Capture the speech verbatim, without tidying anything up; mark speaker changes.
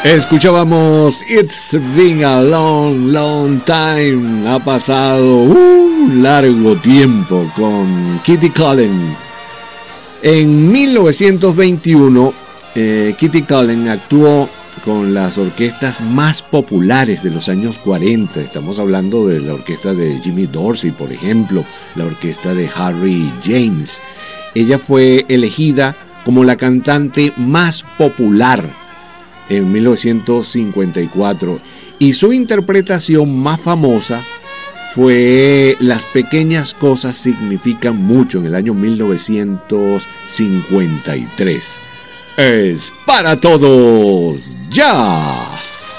Speaker 1: Escuchábamos It's Been a Long, Long Time. Ha pasado un largo tiempo con Kitty Cullen. En mil novecientos veintiuno, eh, Kitty Cullen actuó con las orquestas más populares de los años cuarenta. Estamos hablando de la orquesta de Jimmy Dorsey, por ejemplo, la orquesta de Harry James. Ella fue elegida como la cantante más popular en mil novecientos cincuenta y cuatro, y su interpretación más famosa fue Las pequeñas cosas significan mucho, en el año mil novecientos cincuenta y tres. Es para todos jazz.